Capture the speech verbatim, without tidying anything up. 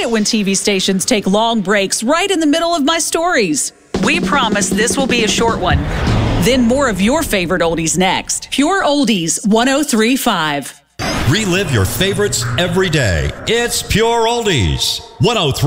it when T V stations take long breaks right in the middle of my stories. We promise this will be a short one. Then more of your favorite oldies next. Pure Oldies one oh three point five. Relive your favorites every day. It's Pure Oldies one oh three.